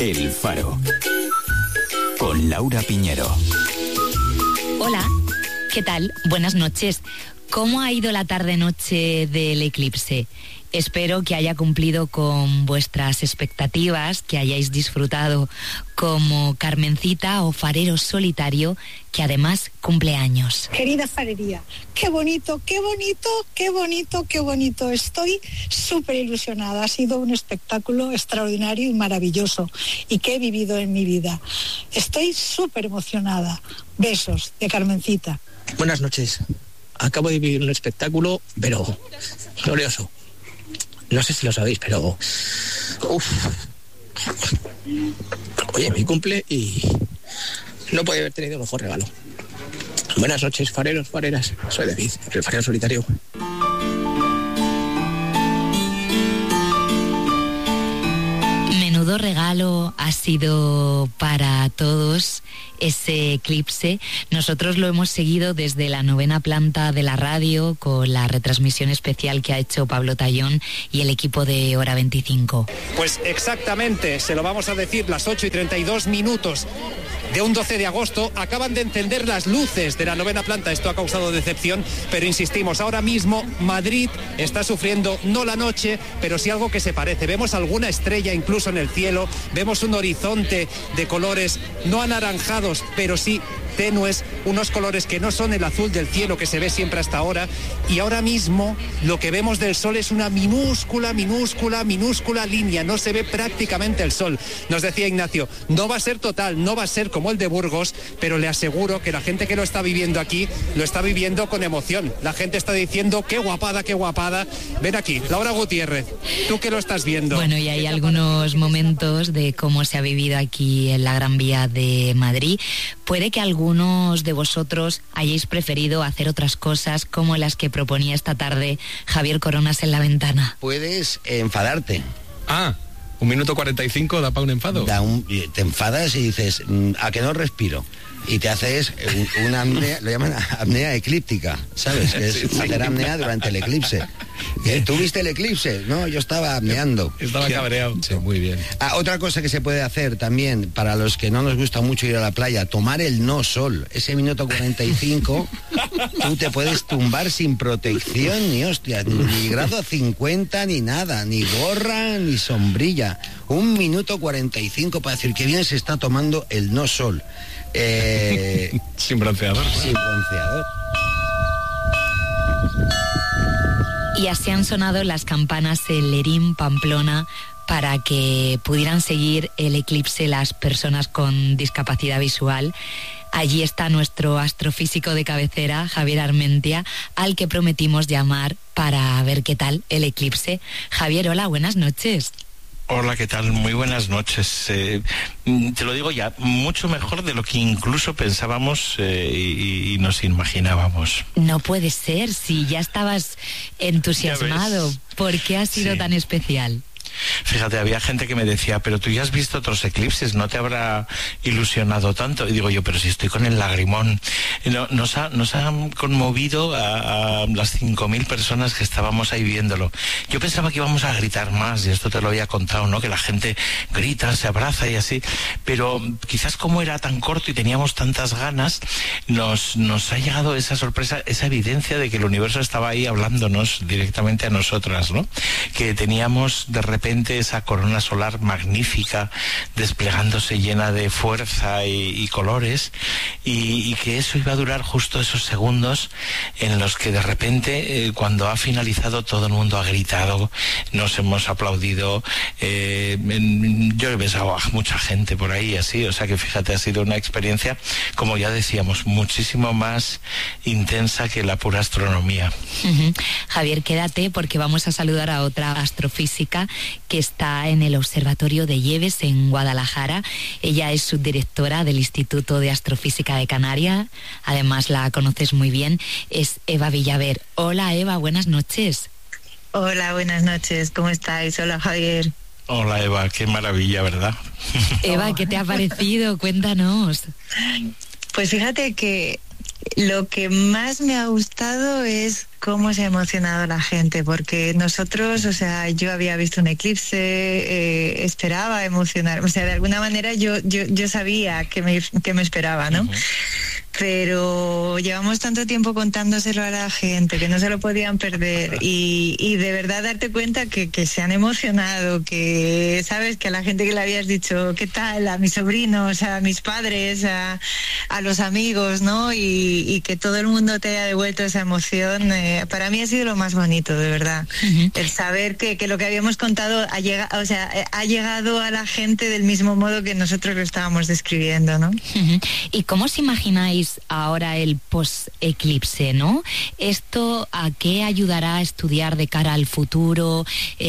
El Faro, con Laura Piñero. Hola, ¿qué tal? Buenas noches. ¿Cómo ha ido la tarde-noche del eclipse? Espero que haya cumplido con vuestras expectativas, que hayáis disfrutado como Carmencita o farero solitario, que además cumple años. Querida farería, qué bonito, qué bonito, qué bonito, qué bonito. Estoy súper ilusionada. Ha sido un espectáculo extraordinario y maravilloso y que he vivido en mi vida. Estoy súper emocionada. Besos de Carmencita. Buenas noches. Acabo de vivir un espectáculo, pero glorioso. No sé si lo sabéis, pero... Oye, mi cumple y no podía haber tenido mejor regalo. Buenas noches, fareros, fareras. Soy David, el farero solitario. Menudo regalo ha sido para todos ese eclipse. Nosotros lo hemos seguido desde la 9ª planta de la radio con la retransmisión especial que ha hecho Pablo Tallón y el equipo de Hora 25. Pues exactamente, se lo vamos a decir, las 8:32 de un 12 de agosto, acaban de encender las luces de la 9ª planta. Esto ha causado decepción, pero insistimos, ahora mismo Madrid está sufriendo no la noche, pero sí algo que se parece. Vemos alguna estrella incluso en el cielo, vemos un horizonte de colores no anaranjados, pero sí tenues, unos colores que no son el azul del cielo que se ve siempre hasta ahora, y ahora mismo lo que vemos del sol es una minúscula línea, no se ve prácticamente el sol. Nos decía Ignacio, no va a ser total, no va a ser como el de Burgos, pero le aseguro que la gente que lo está viviendo aquí, lo está viviendo con emoción. La gente está diciendo, qué guapada, ven aquí, Laura Gutiérrez, tú que lo estás viendo. Bueno, y hay algunos momentos de cómo se ha vivido aquí en la Gran Vía de Madrid. Puede que algunos de vosotros hayáis preferido hacer otras cosas como las que proponía esta tarde Javier Coronas en La Ventana. Puedes enfadarte. 1 minuto 45 da para un enfado. Te enfadas y dices, ¿a que no respiro? Y te haces una apnea, lo llaman apnea eclíptica, ¿sabes? Que es hacer apnea durante el eclipse. ¿Tú viste el eclipse? No, yo estaba apneando. Estaba cabreado. Sí, muy bien. Otra cosa que se puede hacer también, para los que no nos gusta mucho ir a la playa, tomar el no sol. Ese minuto 45, tú te puedes tumbar sin protección, ni hostia, ni grado 50, ni nada, ni gorra, ni sombrilla. 1 minuto 45 para decir que bien se está tomando el no sol. Sin bronceador. Sin bronceador. Y así han sonado las campanas en Lerín, Pamplona, para que pudieran seguir el eclipse las personas con discapacidad visual. Allí está nuestro astrofísico de cabecera, Javier Armentia, al que prometimos llamar para ver qué tal el eclipse. Javier, hola, buenas noches. Hola, ¿qué tal? Muy buenas noches. Te lo digo ya, mucho mejor de lo que incluso pensábamos y nos imaginábamos. No puede ser, si ya estabas entusiasmado. ¿Por qué ha sido tan especial? Fíjate, había gente que me decía, pero tú ya has visto otros eclipses, ¿no te habrá ilusionado tanto? Y digo yo, pero si estoy con el lagrimón. Nos ha conmovido a las 5.000 personas que estábamos ahí viéndolo. Yo pensaba que íbamos a gritar más, y esto te lo había contado, ¿no? Que la gente grita, se abraza y así, pero quizás como era tan corto y teníamos tantas ganas, nos ha llegado esa sorpresa, esa evidencia de que el universo estaba ahí hablándonos directamente a nosotras, ¿no? Que teníamos de repente esa corona solar magnífica desplegándose llena de fuerza y colores, y que eso iba a durar justo esos segundos en los que de repente cuando ha finalizado todo el mundo ha gritado, nos hemos aplaudido, yo he besado a mucha gente por ahí así, o sea que fíjate, ha sido una experiencia, como ya decíamos, muchísimo más intensa que la pura astronomía. Javier, quédate porque vamos a saludar a otra astrofísica que está en el Observatorio de Lleves en Guadalajara. Ella es subdirectora del Instituto de Astrofísica de Canarias, además la conoces muy bien, es Eva Villaver. Hola Eva, buenas noches. Hola, buenas noches, ¿cómo estáis? Hola Javier. Hola Eva, qué maravilla, ¿verdad? Eva, ¿qué te ha parecido? Cuéntanos. Pues fíjate que lo que más me ha gustado es cómo se ha emocionado la gente, porque nosotros, o sea, yo había visto un eclipse, esperaba emocionar, o sea, de alguna manera yo sabía que me esperaba, ¿no? Uh-huh. Pero llevamos tanto tiempo contándoselo a la gente que no se lo podían perder y de verdad darte cuenta que se han emocionado, que sabes que a la gente que le habías dicho qué tal, a mis sobrinos, a mis padres, a los amigos, ¿no? Y que todo el mundo te haya devuelto esa emoción, para mí ha sido lo más bonito, de verdad. Uh-huh. El saber que lo que habíamos contado ha llegado a la gente del mismo modo que nosotros lo estábamos describiendo, ¿no? Uh-huh. ¿Y cómo os imagináis ahora el post-eclipse, ¿no? ¿Esto a qué ayudará a estudiar de cara al futuro?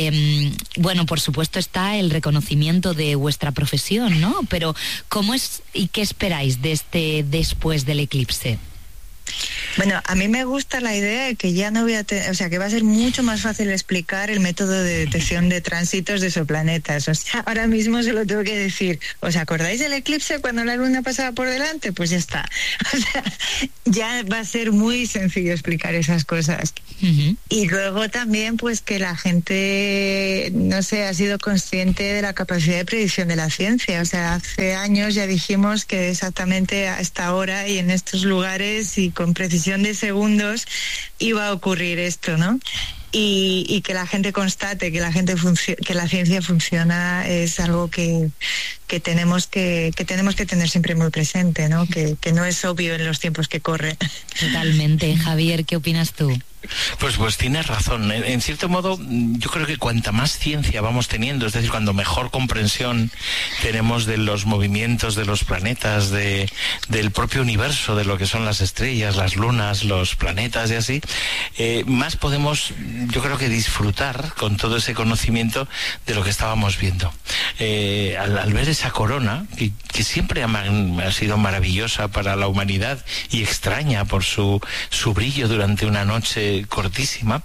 Bueno, por supuesto está el reconocimiento de vuestra profesión, ¿no? Pero ¿cómo es y qué esperáis de este después del eclipse? Bueno, a mí me gusta la idea de que ya no voy a o sea, que va a ser mucho más fácil explicar el método de detección de tránsitos de exoplanetas. O sea, ahora mismo se lo tengo que decir. ¿Os acordáis del eclipse cuando la luna pasaba por delante? Pues ya está. O sea, ya va a ser muy sencillo explicar esas cosas. Uh-huh. Y luego también, pues que la gente, no sé, ha sido consciente de la capacidad de predicción de la ciencia. O sea, hace años ya dijimos que exactamente a esta hora y en estos lugares y con precisión de segundos iba a ocurrir esto, ¿no? Y que la gente constate que que la ciencia funciona es algo que tenemos que tener siempre muy presente, ¿no? Que no es obvio en los tiempos que corren. Totalmente. Javier, ¿qué opinas tú? Pues tienes razón. En cierto modo, yo creo que cuanta más ciencia vamos teniendo, es decir, cuando mejor comprensión tenemos de los movimientos de los planetas, del propio universo, de lo que son las estrellas, las lunas, los planetas y así, más podemos, yo creo que disfrutar con todo ese conocimiento de lo que estábamos viendo. Al ver esa corona, que siempre ha sido maravillosa para la humanidad y extraña por su brillo durante una noche cortísima,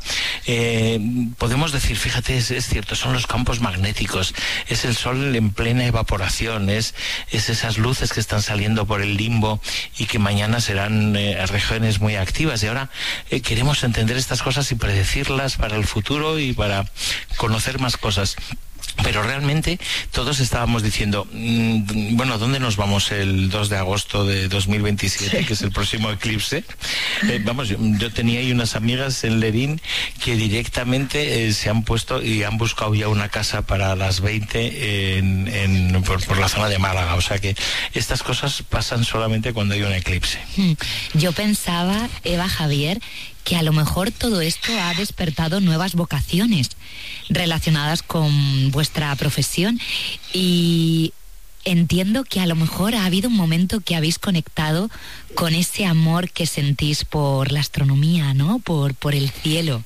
podemos decir, fíjate, es cierto, son los campos magnéticos, es el sol en plena evaporación, es esas luces que están saliendo por el limbo y que mañana serán regiones muy activas, y ahora queremos entender estas cosas y predecirlas para el futuro y para conocer más cosas. Pero realmente todos estábamos diciendo, bueno, ¿dónde nos vamos el 2 de agosto de 2027, que es el próximo eclipse? Vamos, yo tenía ahí unas amigas en Lerín que directamente se han puesto y han buscado ya una casa para las 20 por la zona de Málaga. O sea que estas cosas pasan solamente cuando hay un eclipse. Yo pensaba, Eva, Javier, que a lo mejor todo esto ha despertado nuevas vocaciones relacionadas con vuestra profesión, y entiendo que a lo mejor ha habido un momento que habéis conectado con ese amor que sentís por la astronomía, ¿no? Por el cielo.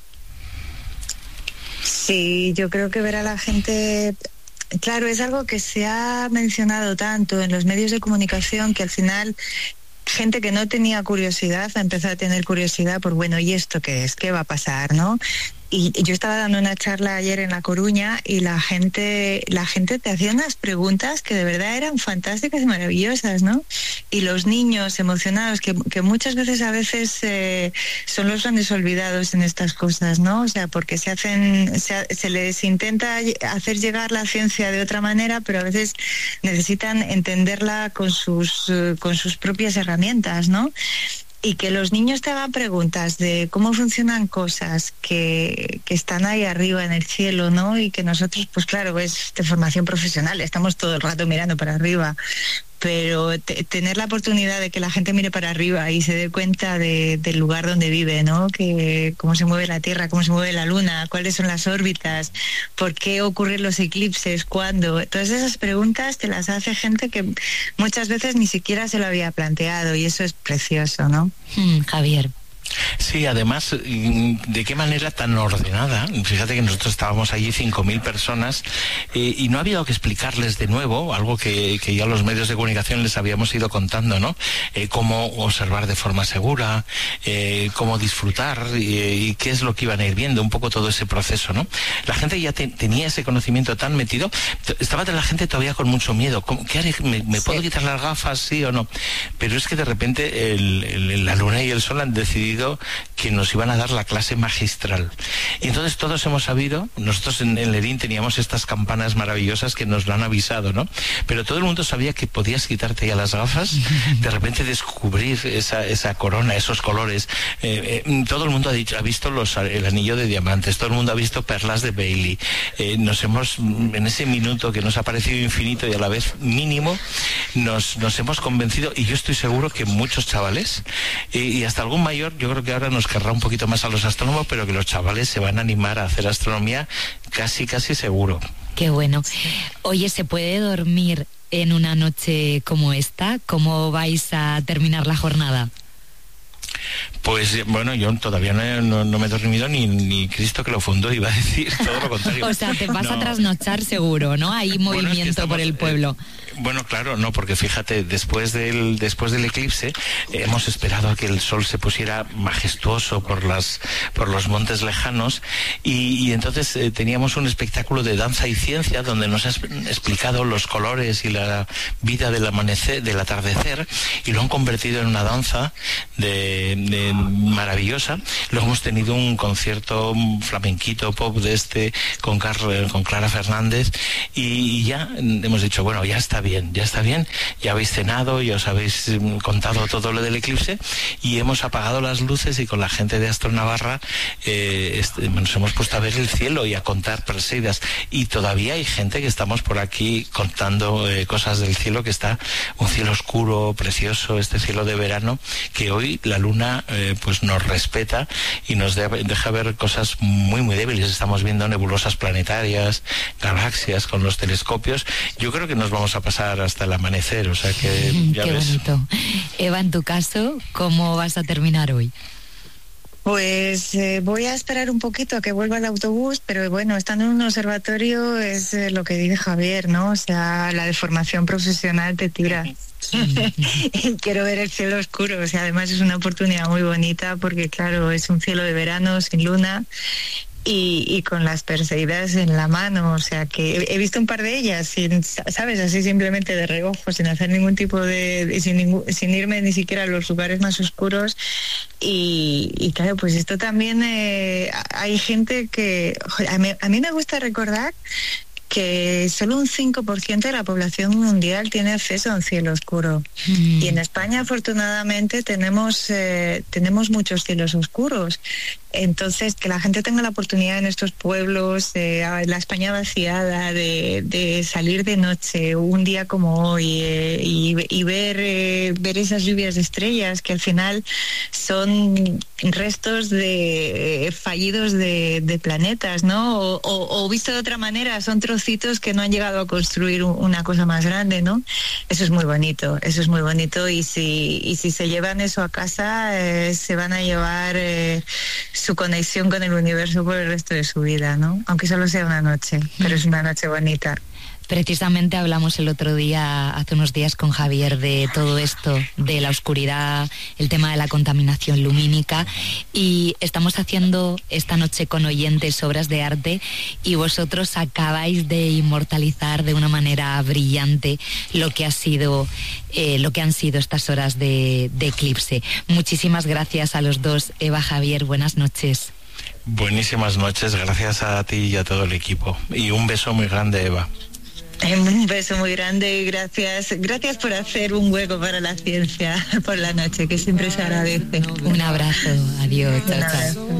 Sí, yo creo que ver a la gente... Claro, es algo que se ha mencionado tanto en los medios de comunicación que al final... gente que no tenía curiosidad ha empezado a tener curiosidad por, bueno, ¿y esto qué es? ¿Qué va a pasar, no? Y yo estaba dando una charla ayer en La Coruña y la gente te hacía unas preguntas que de verdad eran fantásticas y maravillosas, ¿no? Y los niños emocionados, que muchas veces son los grandes olvidados en estas cosas, ¿no? O sea, porque se les intenta hacer llegar la ciencia de otra manera, pero a veces necesitan entenderla con sus propias herramientas, ¿no? Y que los niños te hagan preguntas de cómo funcionan cosas que están ahí arriba en el cielo, ¿no? Y que nosotros, pues claro, es de formación profesional, estamos todo el rato mirando para arriba, pero tener la oportunidad de que la gente mire para arriba y se dé cuenta del lugar donde vive, ¿no? Que cómo se mueve la Tierra, cómo se mueve la Luna, cuáles son las órbitas, por qué ocurren los eclipses, cuándo. Todas esas preguntas te las hace gente que muchas veces ni siquiera se lo había planteado, y eso es precioso, ¿no? Javier. Sí, además, ¿de qué manera tan ordenada? Fíjate que nosotros estábamos allí 5.000 personas y no había que explicarles de nuevo algo que ya los medios de comunicación les habíamos ido contando, ¿no? Cómo observar de forma segura, cómo disfrutar y qué es lo que iban a ir viendo, un poco todo ese proceso, ¿no? La gente ya tenía ese conocimiento tan metido, estaba la gente todavía con mucho miedo. ¿Qué haré? ¿Me puedo quitar las gafas, sí o no? Pero es que de repente la luna y el sol han decidido sabido que nos iban a dar la clase magistral. Y entonces todos hemos sabido, nosotros en Lerín teníamos estas campanas maravillosas que nos lo han avisado, ¿no? Pero todo el mundo sabía que podías quitarte ya las gafas, de repente descubrir esa corona, esos colores. Todo el mundo ha visto el anillo de diamantes, todo el mundo ha visto perlas de Bailey. En ese minuto que nos ha parecido infinito y a la vez mínimo, nos hemos convencido, y yo estoy seguro que muchos chavales, y hasta algún mayor, yo creo que ahora nos querrá un poquito más a los astrónomos, pero que los chavales se van a animar a hacer astronomía casi seguro. Qué bueno. Oye, ¿se puede dormir en una noche como esta? ¿Cómo vais a terminar la jornada? Pues bueno, yo todavía no me he dormido ni Cristo que lo fundó, iba a decir todo lo contrario. O sea, te vas a trasnochar seguro, ¿no? Hay movimiento por el pueblo. Bueno, claro, no, porque fíjate, después del eclipse hemos esperado a que el sol se pusiera majestuoso por los montes lejanos y entonces teníamos un espectáculo de danza y ciencia donde nos has explicado los colores y la vida del amanecer, del atardecer, y lo han convertido en una danza maravillosa. Luego hemos tenido un concierto flamenquito pop con Clara Fernández y ya hemos dicho, bueno, ya está bien, ya habéis cenado, ya os habéis contado todo lo del eclipse y hemos apagado las luces y con la gente de Astronavarra nos hemos puesto a ver el cielo y a contar Perseidas, y todavía hay gente que estamos por aquí contando cosas del cielo, que está un cielo oscuro, precioso, este cielo de verano, que hoy la luna pues nos respeta y nos deja ver cosas muy débiles. Estamos viendo nebulosas planetarias, galaxias con los telescopios. Yo creo que nos vamos a pasar hasta el amanecer, o sea que ya Qué ves. bonito. Eva, en tu caso, ¿cómo vas a terminar hoy? Pues voy a esperar un poquito a que vuelva el autobús, pero bueno, estando en un observatorio es lo que dice Javier, ¿no? O sea, la deformación profesional te tira. Quiero ver el cielo oscuro, o sea, además es una oportunidad muy bonita porque, claro, es un cielo de verano sin luna y con las Perseidas en la mano, o sea que he visto un par de ellas, ¿sabes? Así simplemente de reojo, sin hacer ningún tipo sin irme ni siquiera a los lugares más oscuros y claro, pues esto también hay gente que... A mí me gusta recordar que solo un 5% de la población mundial tiene acceso a un cielo oscuro. Y en España, afortunadamente, tenemos muchos cielos oscuros. Entonces, que la gente tenga la oportunidad en estos pueblos, la España vaciada, de salir de noche, un día como hoy, y ver esas lluvias de estrellas, que al final son restos fallidos de planetas, ¿no? O visto de otra manera, son trocitos que no han llegado a construir una cosa más grande, ¿no? Eso es muy bonito, y si se llevan eso a casa, se van a llevar su conexión con el universo por el resto de su vida, ¿no? Aunque solo sea una noche, pero es una noche bonita. Precisamente hablamos el otro día, hace unos días, con Javier de todo esto, de la oscuridad, el tema de la contaminación lumínica, y estamos haciendo esta noche con oyentes obras de arte y vosotros acabáis de inmortalizar de una manera brillante lo que han sido estas horas de eclipse. Muchísimas gracias a los dos. Eva, Javier, buenas noches. Buenísimas noches, gracias a ti y a todo el equipo. Y un beso muy grande, Eva. Un beso muy grande y gracias por hacer un hueco para la ciencia por la noche, que siempre se agradece. Un abrazo, adiós, chao, chao.